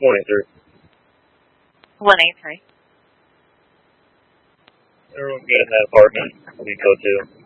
Morning, sir. 183. Everyone get in that apartment we go to.